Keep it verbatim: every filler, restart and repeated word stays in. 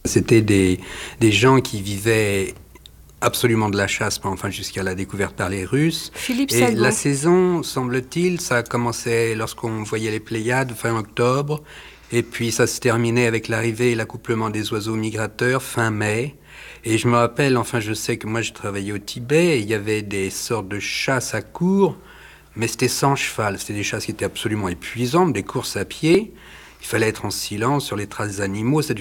C'était des, des gens qui vivaient absolument de la chasse, enfin jusqu'à la découverte par les Russes. Philippe Et Salvo. la saison, semble-t-il, ça commençait lorsqu'on voyait les Pléiades fin octobre, et puis ça se terminait avec l'arrivée et l'accouplement des oiseaux migrateurs fin mai. Et je me rappelle, enfin je sais que moi je travaillais au Tibet, et il y avait des sortes de chasses à courre, mais c'était sans cheval, c'était des chasses qui étaient absolument épuisantes, des courses à pied. Il fallait être en silence sur les traces des animaux, ça durait